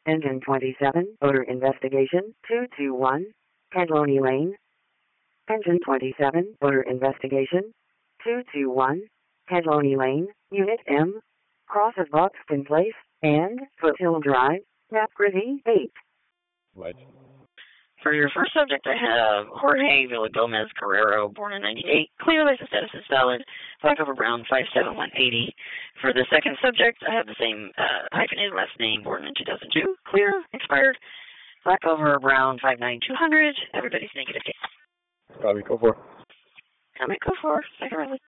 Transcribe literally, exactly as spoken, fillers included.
Engine twenty-seven, odor investigation, two two one, Cadloni Lane. Engine twenty-seven, odor investigation, two two one, Cadloni Lane, Unit M, cross of Buxton Place, and Foothill Drive, Napgritty, eight. Right. For your first subject, I have Jorge Villagomez Carrero, born in ninety-eight. Clear license status is valid. Black over brown, five seven one eighty. For the second subject, I have the same uh, hyphenated last name, born in two thousand two. Clear, expired. Black over brown, five nine two hundred. Everybody's negative. Probably go for. Comment, go for. Second,